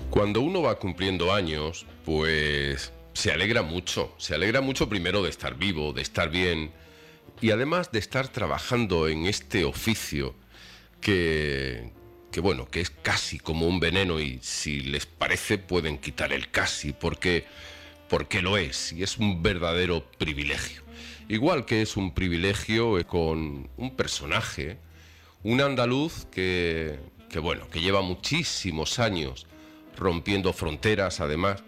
Cuando uno va cumpliendo años, pues se alegra mucho. Se alegra mucho primero de estar vivo, de estar bien y además de estar trabajando en este oficio que es casi como un veneno y si les parece pueden quitar el casi porque lo es y es un verdadero privilegio. Igual que es un privilegio con un personaje, un andaluz que lleva muchísimos años rompiendo fronteras, además,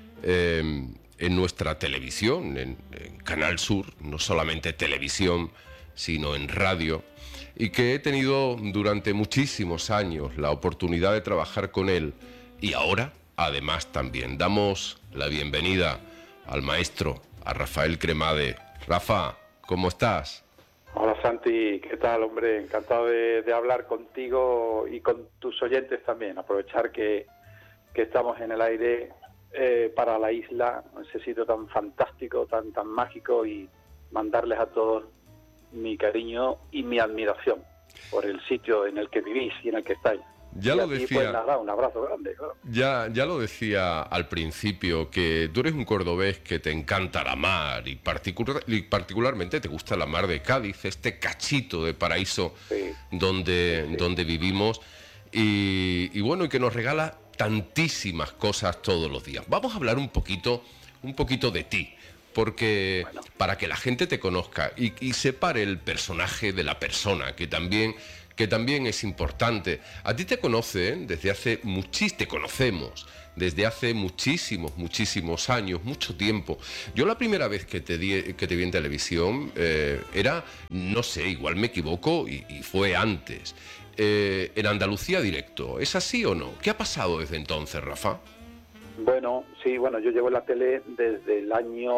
en nuestra televisión, en Canal Sur, no solamente televisión, sino en radio, y que he tenido durante muchísimos años la oportunidad de trabajar con él, y ahora, además, también. Damos la bienvenida al maestro, a Rafael Cremade. Rafa, ¿cómo estás? Hola Santi, ¿qué tal, hombre? Encantado de hablar contigo y con tus oyentes también. Aprovechar que estamos en el aire para la isla, ese sitio tan fantástico, tan mágico, y mandarles a todos mi cariño y mi admiración por el sitio en el que vivís y en el que estáis. Ya y lo aquí, decía. Pues nada, un abrazo grande, claro. Ya lo decía al principio, que tú eres un cordobés que te encanta la mar y particularmente te gusta la mar de Cádiz, este cachito de paraíso, Sí. donde vivimos y que nos regala tantísimas cosas todos los días. Vamos a hablar un poquito de ti, porque para que la gente te conozca y separe el personaje de la persona, que también es importante. A ti te conocen te conocemos desde hace muchísimos años, mucho tiempo. Yo la primera vez que te vi en televisión era, no sé, igual me equivoco y fue antes, en Andalucía Directo. ¿Es así o no? ¿Qué ha pasado desde entonces, Rafa? Bueno, sí, yo llevo en la tele desde el año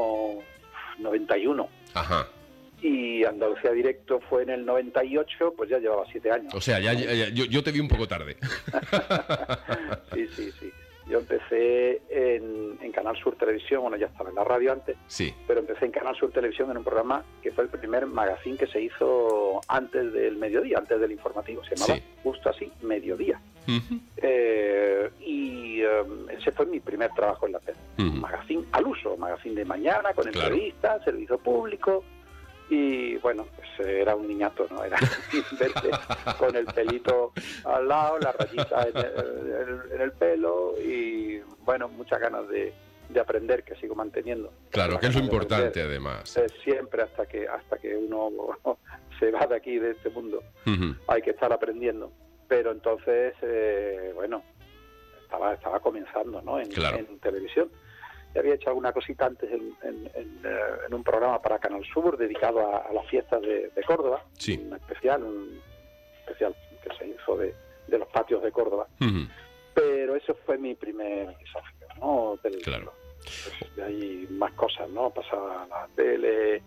91. Ajá. Y Andalucía Directo fue en el 98, pues ya llevaba 7 años. O sea, yo te vi un poco tarde. Sí. Yo empecé en Canal Sur Televisión, ya estaba en la radio antes, sí, pero empecé en Canal Sur Televisión en un programa que fue el primer magazine que se hizo antes del mediodía, antes del informativo. Se llamaba justo así, Mediodía. Uh-huh. Ese fue mi primer trabajo en la tele. Uh-huh. Magazine al uso, magazine de mañana, con entrevistas, servicio público. Y pues era un niñato, ¿no? Era verte con el pelito al lado, la rayita en el pelo y muchas ganas de aprender, que sigo manteniendo. Claro, que es lo importante además. Siempre hasta que uno se va de aquí, de este mundo, uh-huh, hay que estar aprendiendo. Pero entonces, estaba comenzando, ¿no? En televisión. Y había hecho alguna cosita antes en un programa para Canal Sur dedicado a las fiestas de Córdoba, sí, un especial que se hizo de los patios de Córdoba. Uh-huh. Pero eso fue mi primer desafío, ¿no? Claro. Pues de ahí más cosas, ¿no? Pasaba a la tele,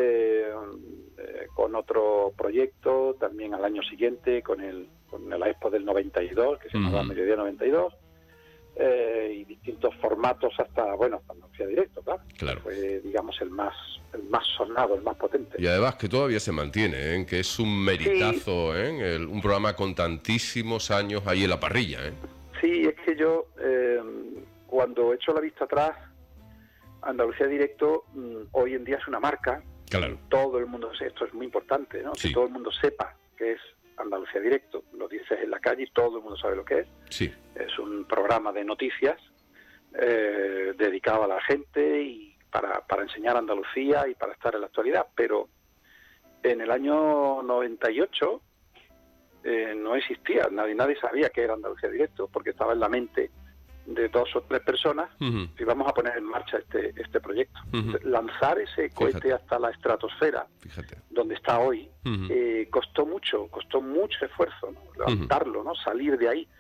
con otro proyecto, también al año siguiente con la Expo del 92, que se llamaba uh-huh, Mediodía 92. Y distintos formatos hasta Andalucía Directo, claro. Fue, digamos, el más sonado, el más potente. Y además que todavía se mantiene, que es un meritazo, sí, un programa con tantísimos años ahí en la parrilla, Sí, es que yo, cuando echo la vista atrás, Andalucía Directo hoy en día es una marca. Claro. Todo el mundo, esto es muy importante, ¿no? Sí. Que todo el mundo sepa que es Andalucía Directo. Lo dices en la calle y todo el mundo sabe lo que es. Sí. Es un programa de noticias dedicado a la gente y para enseñar Andalucía y para estar en la actualidad. Pero en el año 98 no existía, nadie sabía que era Andalucía Directo, porque estaba en la mente de 2 o 3 personas, uh-huh, y vamos a poner en marcha este proyecto. Uh-huh. Lanzar ese cohete hasta la estratosfera, donde está hoy, uh-huh, costó mucho esfuerzo, ¿no? Levantarlo, ¿no? Salir de ahí.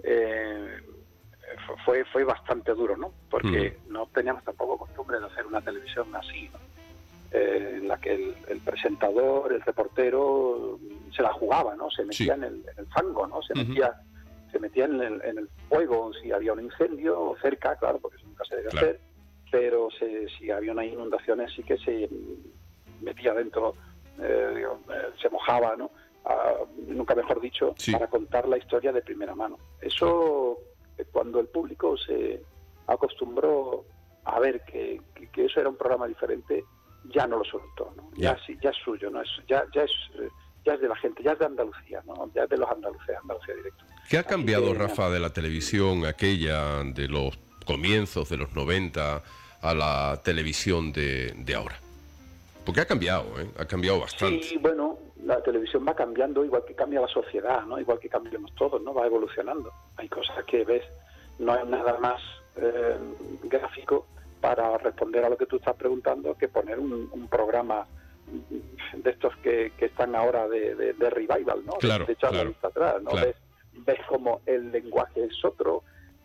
Fue bastante duro, ¿no? Porque uh-huh, no teníamos tampoco costumbre de hacer una televisión así, ¿no? En la que el presentador, el reportero se la jugaba, ¿no? Se metía, sí, en el fango, ¿no? Se metía en el fuego si había un incendio cerca, claro, porque eso nunca se debe hacer, pero si había unas inundaciones sí que se metía dentro, se mojaba, ¿no? Nunca mejor dicho, sí, para contar la historia de primera mano. Eso cuando el público se acostumbró a ver que eso era un programa diferente, ya no lo soltó, ¿no? Ya es suyo, ¿no? Ya es de la gente, ya es de Andalucía, ¿no? Ya es de los andaluces, Andalucía directo. ¿Qué ha cambiado, Rafa, de la televisión aquella de los comienzos de los 90 a la televisión de ahora? Porque ha cambiado, ¿eh? Ha cambiado bastante. Sí, bueno, la televisión va cambiando, igual que cambia la sociedad, ¿no? Igual que cambiamos todos, ¿no? Va evolucionando. Hay cosas que ves, no hay nada más gráfico para responder a lo que tú estás preguntando que poner un programa de estos que están ahora de revival, ¿no? Claro, de echar la vista atrás, ¿no? Claro. Ves como el lenguaje es otro,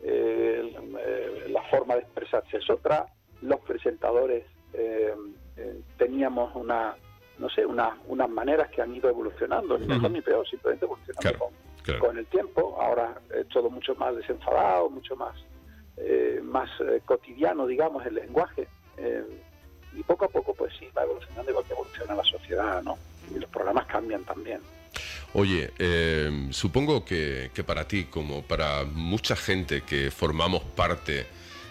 la forma de expresarse es otra, los presentadores teníamos unas maneras que han ido evolucionando, ni mejor ni peor, simplemente evolucionando con el tiempo. Ahora es todo mucho más desenfadado, mucho más cotidiano, digamos, el lenguaje, y poco a poco pues sí, va evolucionando igual que evoluciona la sociedad, ¿no? Y los programas cambian también. Oye, supongo que para ti, como para mucha gente que formamos parte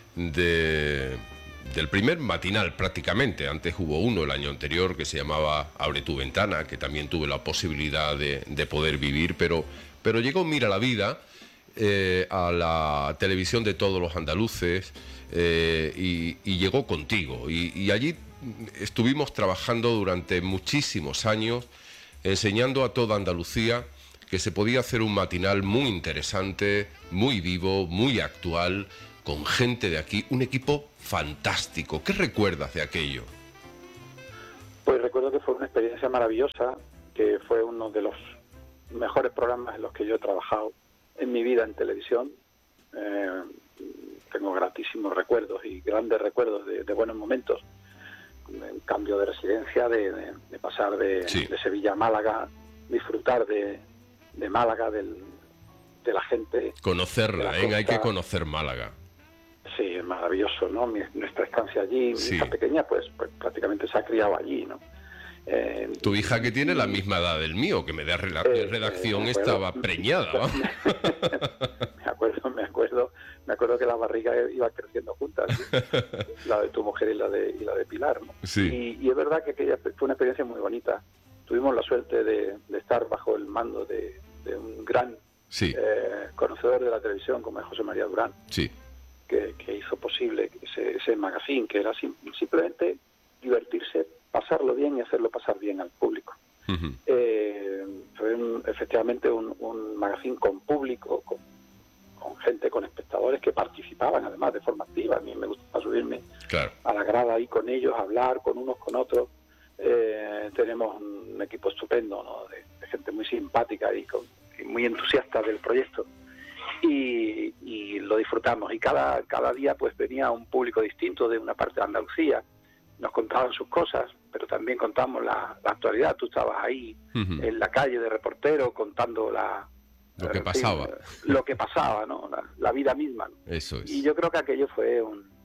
del primer matinal prácticamente, antes hubo uno el año anterior que se llamaba Abre tu ventana, que también tuve la posibilidad de poder vivir, pero llegó Mira la Vida a la televisión de todos los andaluces, y llegó contigo, y allí estuvimos trabajando durante muchísimos años, enseñando a toda Andalucía que se podía hacer un matinal muy interesante, muy vivo, muy actual, con gente de aquí, un equipo fantástico. ¿Qué recuerdas de aquello? Pues recuerdo que fue una experiencia maravillosa, que fue uno de los mejores programas en los que yo he trabajado en mi vida en televisión. Tengo gratísimos recuerdos y grandes recuerdos de buenos momentos. En cambio de residencia, de pasar de Sevilla a Málaga, disfrutar de Málaga, de la gente. Conocerla, hay que conocer Málaga. Sí, es maravilloso, ¿no? Nuestra estancia allí, mi hija pequeña, pues prácticamente se ha criado allí, ¿no? Tu hija, que tiene la misma edad del mío, que me da redacción, estaba preñada, ¿no? Me acuerdo que la barriga iba creciendo juntas, ¿sí? La de tu mujer y la de Pilar, ¿no? Sí. Y es verdad que aquella fue una experiencia muy bonita. Tuvimos la suerte de estar bajo el mando de un gran conocedor de la televisión como es José María Durán, que hizo posible ese magazine, que era simplemente divertirse, pasarlo bien y hacerlo pasar bien al público. Uh-huh. Fue efectivamente un magazine con público, con gente, con espectadores que participaban además de forma activa. A mí me gusta subirme a la grada ahí con ellos, hablar con unos, con otros. Tenemos un equipo estupendo, ¿no? de gente muy simpática y muy entusiasta del proyecto, y lo disfrutamos. Y cada día pues venía un público distinto de una parte de Andalucía, nos contaban sus cosas, pero también contamos la actualidad. Tú estabas ahí en la calle de reportero contando lo que pasaba. Lo que pasaba, ¿no? La vida misma, ¿no? Eso es. Y yo creo que aquello fue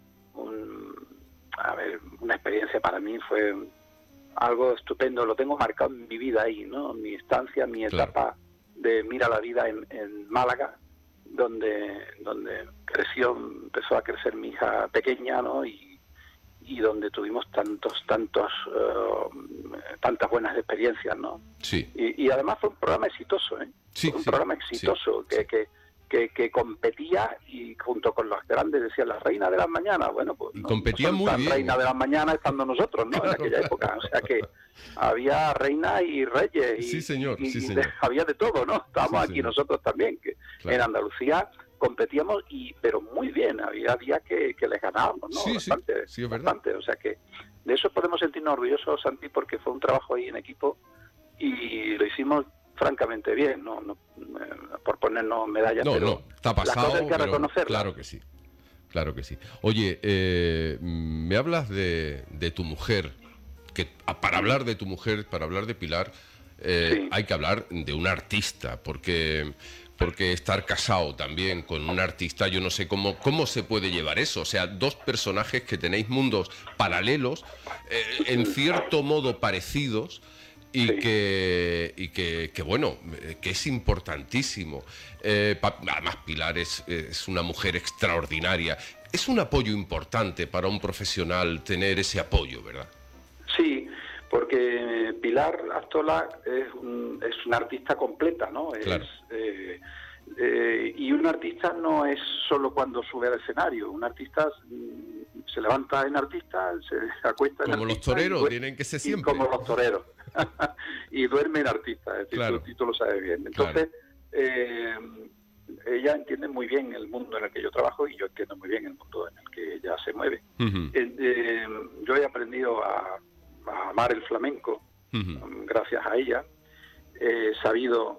una experiencia para mí, fue algo estupendo. Lo tengo marcado en mi vida ahí, ¿no? Mi estancia, mi etapa de Mira la Vida en Málaga, donde empezó a crecer mi hija pequeña, ¿no? Y donde tuvimos tantas buenas experiencias, ¿no? Sí. Y además fue un programa exitoso, ¿eh? Un programa exitoso que competía, y junto con los grandes decían la reina de las mañanas. Bueno, pues y competía muy bien. Reina de las mañanas estando nosotros, ¿no? En aquella época. O sea que había reina y reyes. Sí, señor. Había de todo, ¿no? Estábamos aquí nosotros también, que en Andalucía competíamos, pero muy bien. Había días que les ganábamos, ¿no? Bastante. Es verdad. O sea que de eso podemos sentirnos orgullosos, Santi, porque fue un trabajo ahí en equipo y lo hicimos francamente bien, no por ponernos medallas, pero está pasado, las cosas hay que reconocerlas. Claro que sí. Oye, me hablas de tu mujer, que para hablar de tu mujer, para hablar de Pilar, hay que hablar de un artista, porque estar casado también con un artista, yo no sé cómo se puede llevar eso. O sea, dos personajes que tenéis mundos paralelos, en cierto modo parecidos, Sí. Que bueno, que es importantísimo. Además, Pilar es una mujer extraordinaria. Es un apoyo importante para un profesional tener ese apoyo, ¿verdad? Sí, porque Pilar Astola es una artista completa, ¿no? Claro. Y un artista no es solo cuando sube al escenario. Un artista se levanta en artista, se acuesta en artista. Como los toreros, tienen que ser siempre. Como los toreros. Y duerme en artista, es decir, Claro. tú lo sabes bien. Entonces, ella entiende muy bien el mundo en el que yo trabajo y yo entiendo muy bien el mundo en el que ella se mueve. Uh-huh. Yo he aprendido a amar el flamenco gracias a ella. He sabido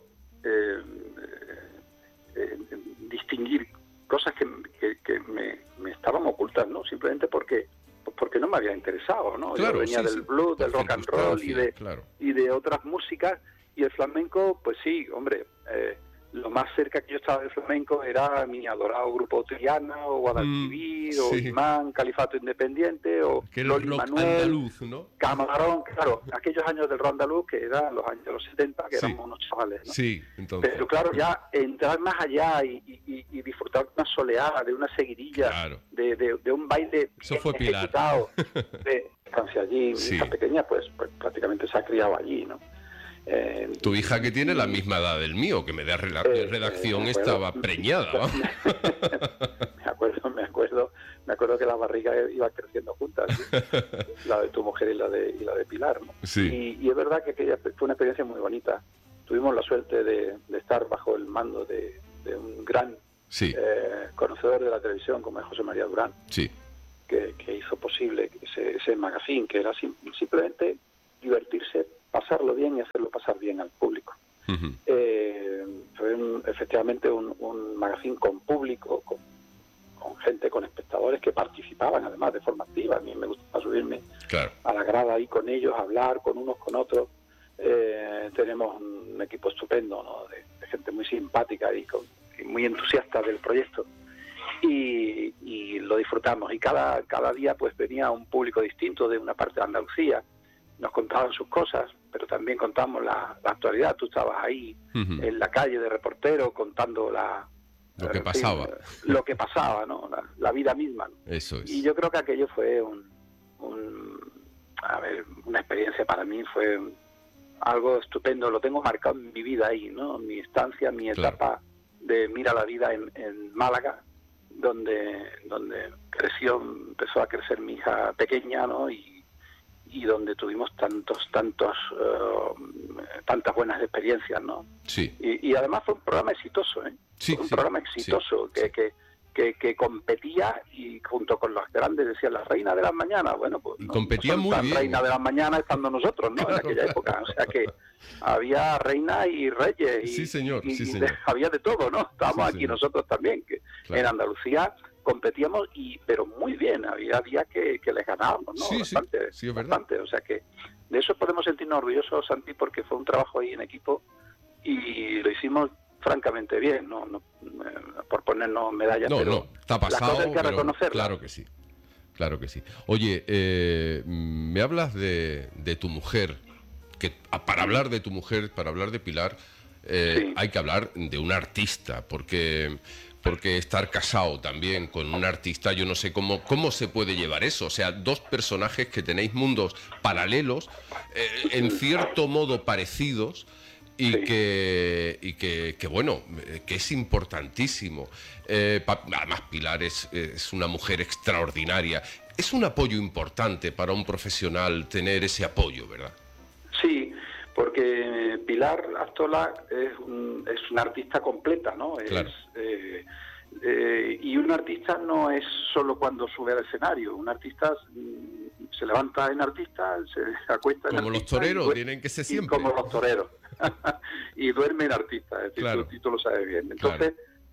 distinguir cosas que me estaban ocultas, ¿no? Simplemente porque no me había interesado, ¿no? Claro, yo venía del blues, del rock and roll y de otras músicas, y el flamenco, pues sí, hombre, lo más cerca que yo estaba del flamenco era mi adorado grupo Triana, o Guadalquivir, o Imán, Califato Independiente, o Loli Manuel, andaluz, ¿no? Camarón, claro, aquellos años del rock andaluz, que eran los años de los 70, que éramos unos chavales, ¿no? Sí, entonces. Pero claro, ya entrar más allá y disfrutar de una soleada, de una seguidilla, claro, de un baile eso fue Pilar. ejecutado, de Francia allí, mi hija pequeña, pues prácticamente se ha criado allí, ¿no? Tu hija, que tiene la misma edad del mío, que me da redacción, estaba preñada, ¿no? me acuerdo que la barriga iba creciendo juntas, ¿sí? La de tu mujer y la de Pilar, ¿no? Sí. Y es verdad que aquella fue una experiencia muy bonita. Tuvimos la suerte de estar bajo el mando de un gran conocedor de la televisión como es José María Durán, que hizo posible ese magazine, que era simplemente divertirse, pasarlo bien y hacerlo pasar bien al público. Uh-huh. Fue efectivamente un magazine con público, con gente, con espectadores que participaban además de forma activa. A mí me gustaba subirme a la grada ahí con ellos, hablar con unos, con otros. Tenemos un equipo estupendo, ¿no? de gente muy simpática y muy entusiasta del proyecto, y lo disfrutamos, y cada día pues venía un público distinto de una parte de Andalucía, nos contaban sus cosas, pero también contamos la actualidad. Tú estabas ahí en la calle de reportero contando lo que pasaba. Lo que pasaba, ¿no? La vida misma, ¿no? Eso es. Y yo creo que aquello fue una experiencia para mí, fue algo estupendo. Lo tengo marcado en mi vida ahí, ¿no? Mi estancia, mi etapa de Mira la Vida en Málaga, donde empezó a crecer mi hija pequeña, ¿no? Y donde tuvimos tantas buenas experiencias, ¿no? Sí. Y además fue un programa exitoso, ¿eh? Programa exitoso que competía, y junto con las grandes decían la reina de las mañanas. Bueno, pues y competía muy bien. Reina de las mañanas estando nosotros, ¿no? Claro, en aquella época. O sea que había reina y reyes. Sí, señor. Había de todo, ¿no? Estábamos aquí nosotros también, que en Andalucía competíamos, pero muy bien. Había días que les ganábamos, ¿no? Bastante, es verdad. O sea que de eso podemos sentirnos orgullosos, Santi, porque fue un trabajo ahí en equipo y lo hicimos francamente bien, no por ponernos medallas, pero está pasado, las cosas hay que reconocerlas. Claro que sí. Oye, me hablas de tu mujer, que para hablar de tu mujer, para hablar de Pilar, hay que hablar de un artista, porque estar casado también con un artista, yo no sé cómo se puede llevar eso. O sea, dos personajes que tenéis mundos paralelos, en cierto modo parecidos, y que bueno, que es importantísimo. Además, Pilar es una mujer extraordinaria. Es un apoyo importante para un profesional tener ese apoyo, ¿verdad? Sí, porque Pilar Astola es una artista completa, ¿no? Claro. Y un artista no es solo cuando sube al escenario. Un artista se levanta en artista, se acuesta en artista. Como los toreros, tienen que ser siempre. Como los toreros. Y duerme en artista, es decir, tú lo sabes bien. Entonces,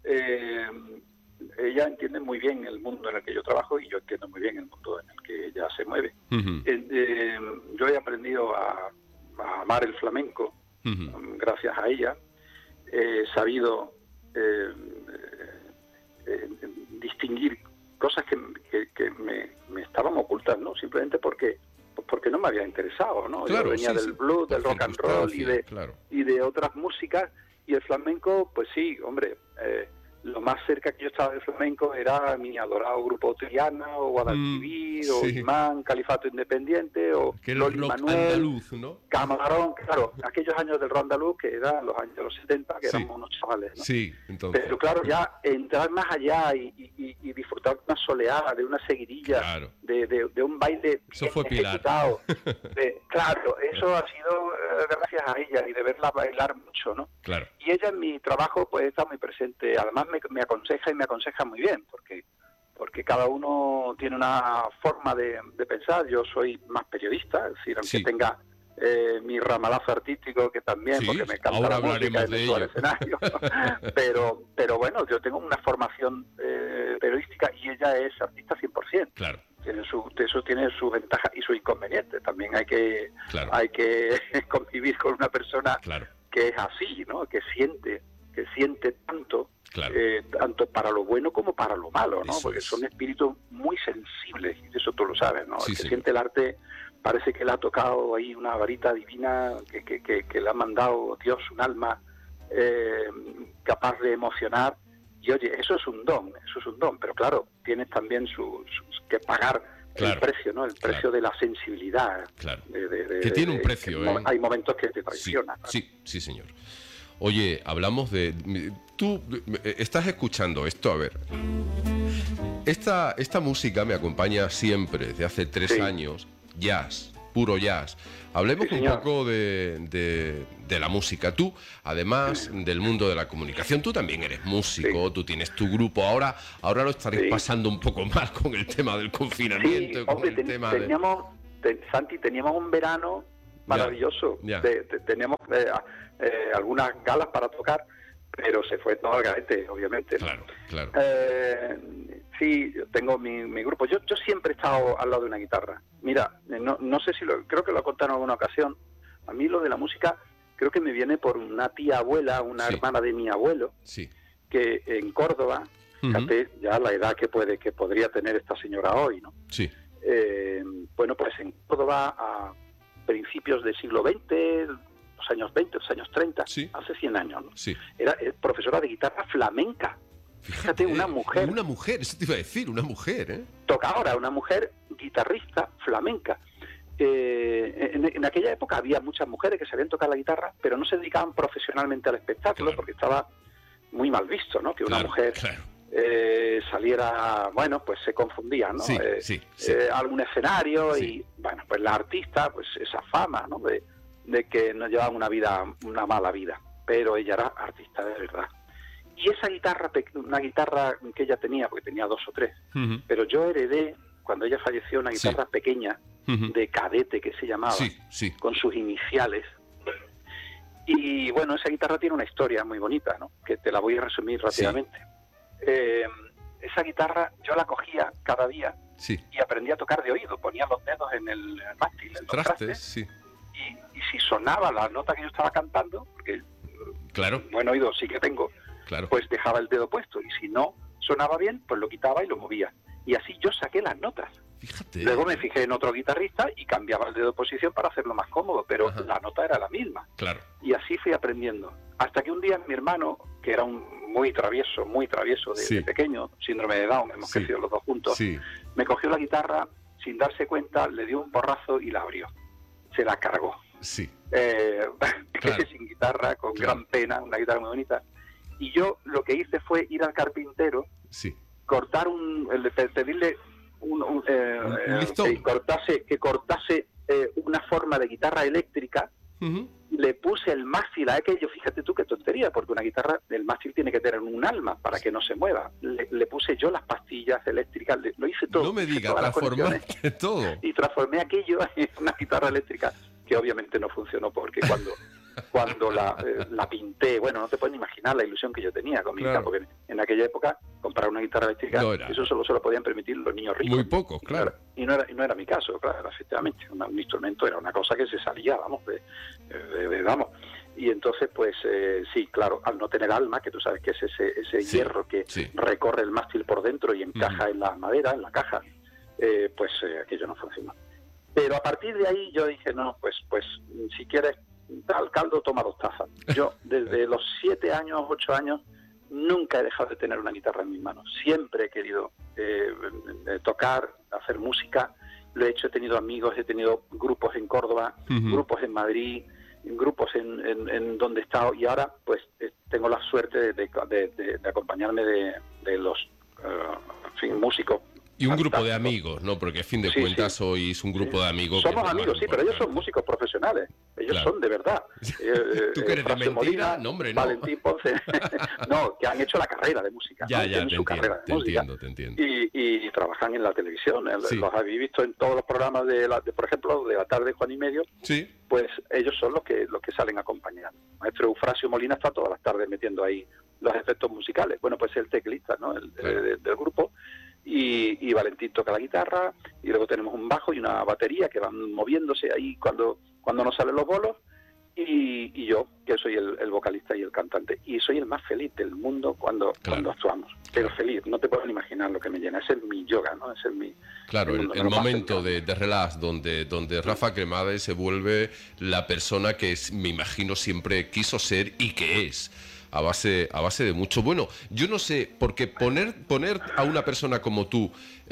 ella entiende muy bien el mundo en el que yo trabajo, y yo entiendo muy bien el mundo en el que ella se mueve. Uh-huh. Yo he aprendido a amar el flamenco gracias a ella. He sabido distinguir cosas que me estaban ocultas, ¿no? Simplemente porque pues porque no me había interesado, ¿no? Claro, yo venía del blues, del rock and roll y de otras músicas, y el flamenco, pues sí, hombre, lo más cerca que yo estaba del flamenco era mi adorado grupo Triana, o Guadalquivir, o Imán, Califato Independiente, o Loli Manuel, andaluz, ¿no? Camarón, claro, aquellos años del rock andaluz, que eran los años de los 70, que éramos unos chavales, ¿no? Sí, entonces. Pero claro, ya entrar más allá y disfrutar de una soleada, de una seguidilla, de un baile eso fue Pilar. Claro, eso ha sido gracias a ella, y de verla bailar mucho, ¿no? Claro. Y ella en mi trabajo pues está muy presente, además me aconseja, y me aconseja muy bien, porque cada uno tiene una forma de pensar. Yo soy más periodista, es decir, aunque tenga mi ramalazo artístico, que también, porque me encanta la música y el escenario, pero bueno, yo tengo una formación periodística, y ella es artista 100%. Claro. Eso tiene su ventaja y su inconveniente. También hay que convivir con una persona que es así, ¿no? Que siente tanto, tanto para lo bueno como para lo malo, ¿no? Porque son espíritus muy sensibles, y eso tú lo sabes, ¿no? El que siente el arte parece que le ha tocado ahí una varita divina, que le ha mandado Dios un alma capaz de emocionar. Y oye, eso es un don, pero claro, tienes también que pagar el precio, ¿no? El precio de la sensibilidad. Claro. Que tiene un precio, Hay momentos que te traicionan. Sí, señor. Oye, hablamos de... Tú estás escuchando esto, a ver. Esta música me acompaña siempre, desde hace 3 años, jazz, puro jazz. Hablemos un poco de la música. Tú, además del mundo de la comunicación, tú también eres músico, tú tienes tu grupo. Ahora lo estaréis pasando un poco mal con el tema del confinamiento. Santi, teníamos un verano maravilloso. Teníamos algunas galas para tocar, pero se fue todo al garete, obviamente. Claro. Sí, yo tengo mi grupo. Yo siempre he estado al lado de una guitarra. Mira, no sé si creo que lo he contado en alguna ocasión. A mí lo de la música creo que me viene por una tía abuela, una hermana de mi abuelo, que en Córdoba, fíjate ya la edad que podría tener esta señora hoy, ¿no? Sí. Bueno, pues en Córdoba, a principios del siglo XX, los años 20, los años 30, hace 100 años, ¿no? Era profesora de guitarra flamenca. Fíjate, una mujer. Una mujer, eso te iba a decir, una mujer, ¿eh? Tocadora, una mujer guitarrista flamenca. En aquella época había muchas mujeres que sabían tocar la guitarra, pero no se dedicaban profesionalmente al espectáculo, porque estaba muy mal visto, ¿no? Que una mujer saliera, bueno, pues se confundía, ¿no? Algún escenario y, bueno, pues la artista, pues esa fama, ¿no? De que no llevaban una mala vida, pero ella era artista de verdad. Y esa guitarra, una guitarra que ella tenía, porque tenía 2 o 3, pero yo heredé, cuando ella falleció, una guitarra pequeña, de cadete, que se llamaba, con sus iniciales. Y bueno, esa guitarra tiene una historia muy bonita, ¿no? Que te la voy a resumir rápidamente. Esa guitarra yo la cogía cada día y aprendí a tocar de oído. Ponía los dedos en el mástil, en los trastes, y si sonaba la nota que yo estaba cantando, porque buen oído sí que tengo, pues dejaba el dedo puesto, y si no sonaba bien, pues lo quitaba y lo movía. Y así yo saqué las notas. Fíjate. Luego me fijé en otro guitarrista y cambiaba el dedo de posición para hacerlo más cómodo, pero la nota era la misma. Y así fui aprendiendo. Hasta que un día mi hermano, que era un muy travieso de pequeño, síndrome de Down, hemos crecido los dos juntos, me cogió la guitarra sin darse cuenta, le dio un porrazo y la abrió. Se la cargó. Sin guitarra, con gran pena, una guitarra muy bonita. Y yo lo que hice fue ir al carpintero, cortar pedirle que cortase una forma de guitarra eléctrica. Le puse el mástil a aquello, fíjate tú qué tontería, porque una guitarra, el mástil tiene que tener un alma para que no se mueva. Le puse yo las pastillas eléctricas, lo hice todo. No me digas, transformaste todo. Y transformé aquello en una guitarra eléctrica, que obviamente no funcionó, porque cuando la pinté, bueno, no te puedes imaginar la ilusión que yo tenía con mi guitarra, porque en aquella época comprar una guitarra eléctrica, eso solo se lo podían permitir los niños ricos. Muy pocos, claro. Y no era mi caso, claro, efectivamente. Un instrumento era una cosa que se salía, vamos. Y entonces, pues, sí, claro, al no tener alma, que tú sabes que es ese hierro que recorre el mástil por dentro y encaja en la madera, en la caja, pues aquello no funcionó. Pero a partir de ahí yo dije, no, pues si quieres tal caldo, toma 2 tazas. Yo desde los 7 años, 8 años, nunca he dejado de tener una guitarra en mis manos. Siempre he querido tocar, hacer música. Lo he hecho, he tenido amigos, he tenido grupos en Córdoba, grupos en Madrid, grupos en donde he estado, y ahora pues tengo la suerte de acompañarme de los en fin, músicos. Y un grupo de amigos, ¿no? Porque a fin de cuentas sois un grupo de amigos. Somos amigos, sí, pero ellos son músicos profesionales. Ellos son de verdad. ¿Tú que eres de mentira? Molina, No, hombre, no. Valentín Ponce. No, que han hecho la carrera de música. Ya, te entiendo. Y trabajan en la televisión. Los habéis visto en todos los programas por ejemplo, de la tarde Juan y Medio. Sí. Pues ellos son los que salen acompañando. Maestro Eufrasio Molina está todas las tardes metiendo ahí los efectos musicales. Bueno, pues es el teclista, ¿no? Del grupo. Y Valentín toca la guitarra, y luego tenemos un bajo y una batería que van moviéndose ahí cuando nos salen los bolos, y yo, que soy el vocalista y el cantante, y soy el más feliz del mundo cuando actuamos, pero feliz, no te puedes imaginar lo que me llena, ese es mi yoga, ¿no? Ese es mi... Claro, el momento de relax, donde Rafa Cremades se vuelve la persona que me imagino siempre quiso ser y que es. A base de mucho. Bueno, yo no sé, porque poner a una persona como tú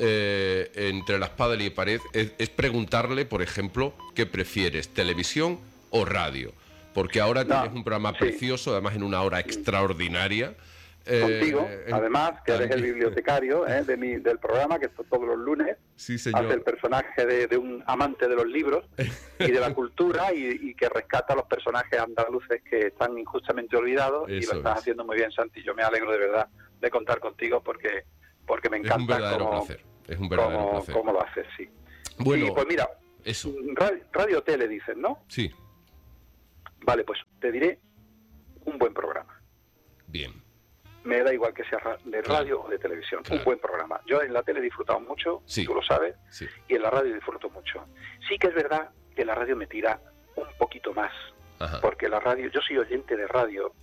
entre la espada y la pared es preguntarle, por ejemplo, ¿qué prefieres, televisión o radio? Porque ahora tienes un programa precioso, además en una hora extraordinaria. Contigo, además, que eres el bibliotecario del programa, que esto todos los lunes. Sí, señor. Hace el personaje de un amante de los libros y de la cultura, y que rescata a los personajes andaluces que están injustamente olvidados. Eso, y lo estás haciendo muy bien, Santi. Yo me alegro de verdad de contar contigo porque me encanta. Es un verdadero placer. Es un verdadero placer. Cómo lo haces, sí. Bueno, y pues mira, eso. Radio Tele dices, ¿no? Sí. Vale, pues te diré un buen programa. Bien. Me da igual que sea de radio o de televisión. Un buen programa. Yo en la tele he disfrutado mucho, tú lo sabes, y en la radio disfruto mucho. Sí que es verdad que la radio me tira un poquito más, porque la radio, yo soy oyente de radio,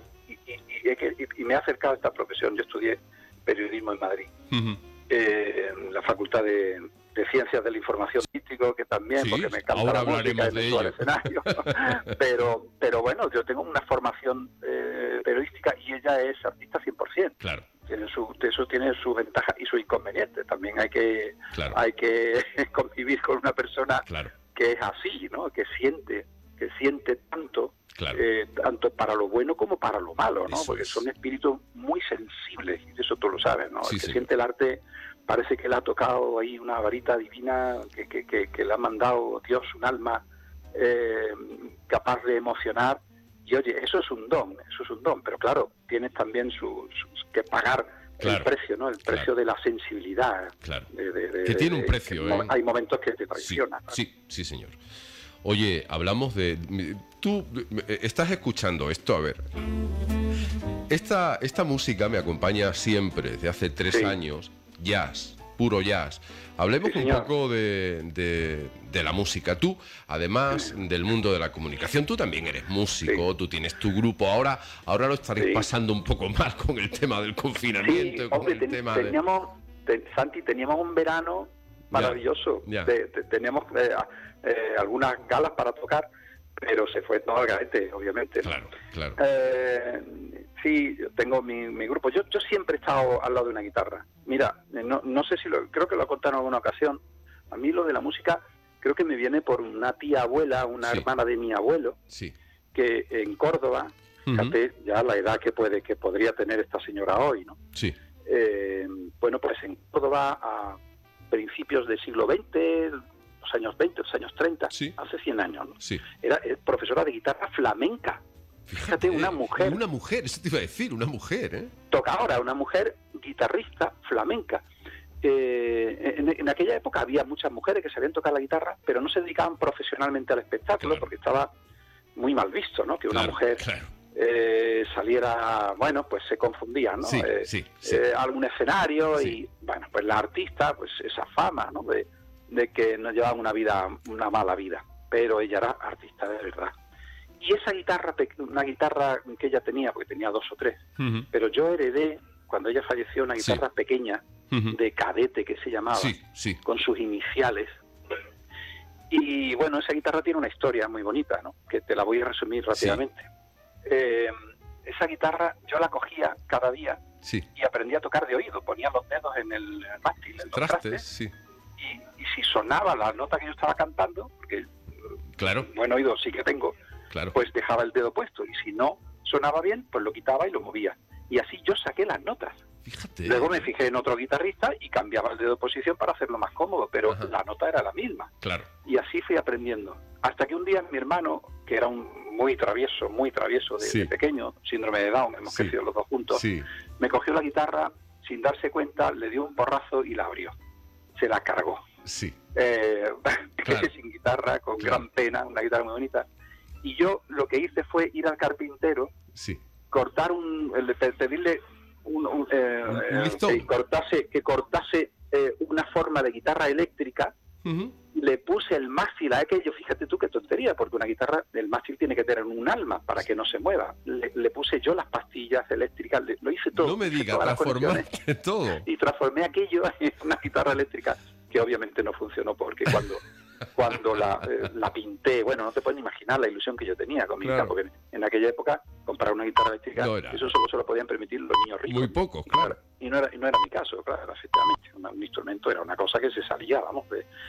y me he acercado a esta profesión. Yo estudié periodismo en Madrid, en la Facultad de Ciencias de la Información Artístico, que también, porque me encanta ahora la música y de ello. escenario. pero bueno, yo tengo una formación periodística, y ella es artista 100%. Claro. Eso tiene su ventaja y su inconveniente. También hay que convivir con una persona que es así, ¿no? Que siente tanto, tanto para lo bueno como para lo malo, ¿no? Porque son espíritus muy sensibles, y eso tú lo sabes, ¿no? El que siente el arte parece que le ha tocado ahí una varita divina, que le ha mandado Dios un alma capaz de emocionar. Y oye, eso es un don, pero claro, tienes también que pagar el precio, ¿no? El precio de la sensibilidad. Claro. Que tiene un precio, Hay momentos que te traicionan. Sí, señor. Oye, hablamos de... Tú estás escuchando esto, a ver. Esta música me acompaña siempre, desde hace 3 años. Jazz, puro jazz. Hablemos un poco de la música. Tú, además del mundo de la comunicación, tú también eres músico, tú tienes tu grupo. Ahora lo estaréis pasando un poco mal con el tema del confinamiento. Santi, teníamos un verano maravilloso. Teníamos algunas galas para tocar, pero se fue todo al garete, obviamente. Claro. Sí, tengo mi grupo. Yo siempre he estado al lado de una guitarra. Mira, no sé si creo que lo he contado en alguna ocasión. A mí lo de la música creo que me viene por una tía abuela, una hermana de mi abuelo, que en Córdoba, fíjate ya la edad que podría tener esta señora hoy, ¿no? Sí. Bueno, pues en Córdoba a principios del siglo XX, los años 20, los años 30, hace 100 años, ¿no? Sí. Era profesora de guitarra flamenca. Fíjate, una mujer. Una mujer, eso te iba a decir, una mujer, ¿eh? Tocadora, una mujer guitarrista flamenca. En aquella época había muchas mujeres que sabían tocar la guitarra, pero no se dedicaban profesionalmente al espectáculo, porque estaba muy mal visto, ¿no? Que una mujer saliera, bueno, pues se confundía, ¿no? Algún escenario y, bueno, pues la artista, pues esa fama, ¿no? De que no llevaban una mala vida, pero ella era artista de verdad. Y esa guitarra, una guitarra que ella tenía, porque tenía 2 o 3, pero yo heredé, cuando ella falleció, una guitarra pequeña, de cadete, que se llamaba, con sus iniciales. Y bueno, esa guitarra tiene una historia muy bonita, ¿no? Que te la voy a resumir rápidamente. Esa guitarra yo la cogía cada día y aprendía a tocar de oído. Ponía los dedos en el mástil, en los trastes, y si sonaba la nota que yo estaba cantando, porque buen oído sí que tengo, pues dejaba el dedo puesto, y si no sonaba bien, pues lo quitaba y lo movía. Y así yo saqué las notas. Fíjate. Luego me fijé en otro guitarrista y cambiaba el dedo de posición para hacerlo más cómodo, pero la nota era la misma. Y así fui aprendiendo. Hasta que un día mi hermano, que era un muy travieso de pequeño, síndrome de Down, hemos crecido los dos juntos, me cogió la guitarra sin darse cuenta, le dio un porrazo y la abrió. Se la cargó. Quedé sin guitarra, con gran pena, una guitarra muy bonita. Y yo lo que hice fue ir al carpintero, cortar pedirle que cortase una forma de guitarra eléctrica. Le puse el mástil a aquello, fíjate tú qué tontería, porque una guitarra, el mástil tiene que tener un alma para que no se mueva. Le puse yo las pastillas eléctricas, lo hice todo. No me digas, transformaste todo. Y transformé aquello en una guitarra eléctrica que obviamente no funcionó, porque cuando la pinté, bueno, no te puedes ni imaginar la ilusión que yo tenía con mi guitarra, porque en aquella época comprar una guitarra eléctrica, eso solo se lo podían permitir los niños ricos. Muy pocos, claro. Y no era mi caso, claro, efectivamente. Un instrumento era una cosa que se salía, vamos.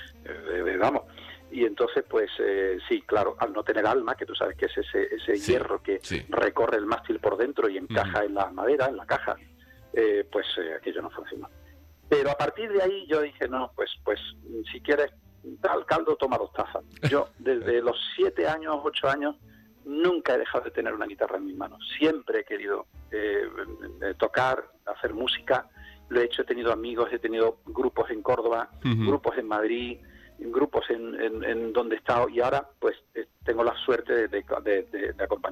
Y entonces, pues, sí, claro, al no tener alma, que tú sabes que es ese hierro que recorre el mástil por dentro y encaja en la madera, en la caja, pues aquello no funcionó. Pero a partir de ahí yo dije, no, pues si quieres tal caldo, toma 2 tazas. Yo, desde los 7 años, 8 años, nunca he dejado de tener una guitarra en mis manos. Siempre he querido tocar, hacer música. Lo he hecho, he tenido amigos, he tenido grupos en Córdoba, grupos en Madrid, grupos en donde he estado, y ahora pues tengo la suerte de acompañar